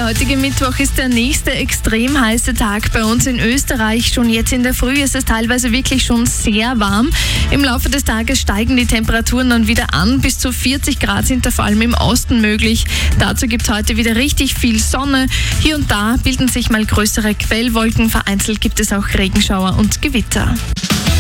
Der heutige Mittwoch ist der nächste extrem heiße Tag bei uns in Österreich. Schon jetzt in der Früh ist es teilweise wirklich schon sehr warm. Im Laufe des Tages steigen die Temperaturen dann wieder an. Bis zu 40 Grad sind da vor allem im Osten möglich. Dazu gibt es heute wieder richtig viel Sonne. Hier und da bilden sich mal größere Quellwolken. Vereinzelt gibt es auch Regenschauer und Gewitter.